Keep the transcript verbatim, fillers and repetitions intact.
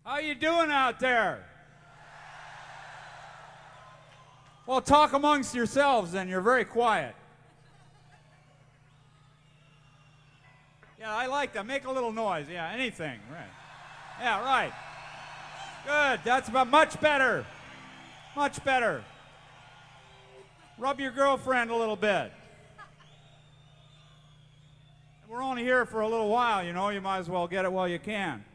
How you doing out there? Well, talk amongst yourselves then. You're very quiet. Yeah, I like that. Make a little noise. Yeah, anything. Right. Yeah, right. Good. That's about much better. Much better. Rub your girlfriend a little bit. We're only here for a little while, you know. You might as well get it while you can.